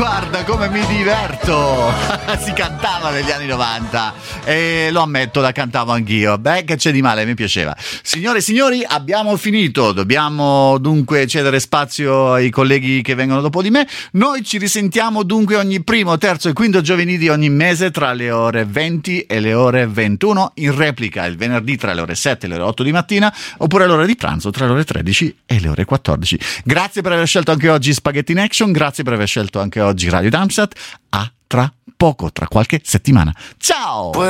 guarda come mi diverto. Si cantava negli anni 90 e lo ammetto, la cantavo anch'io. Beh, che c'è di male, mi piaceva. Signore e signori, abbiamo finito. Dobbiamo dunque cedere spazio ai colleghi che vengono dopo di me. Noi ci risentiamo dunque ogni primo, terzo e quinto giovedì di ogni mese tra le ore 20 e le ore 21, in replica il venerdì tra le ore 7 e le ore 8 di mattina, oppure all'ora di pranzo tra le ore 13 e le ore 14. Grazie per aver scelto anche oggi Spaghetti in Action, grazie per aver scelto anche oggi Radio Darmstadt. A tra poco, tra qualche settimana. Ciao!